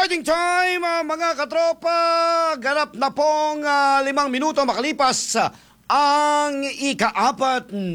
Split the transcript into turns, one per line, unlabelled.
Fighting time, mga katropa! Ganap na pong 5 minuto makalipas ang ika-4